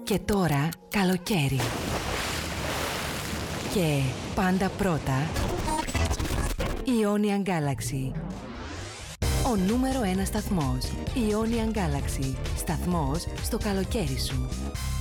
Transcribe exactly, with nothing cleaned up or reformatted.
Και τώρα καλοκαίρι. Και πάντα πρώτα Ionian Galaxy. Ο νούμερο ένα σταθμός Ionian Galaxy. Σταθμός στο καλοκαίρι σου.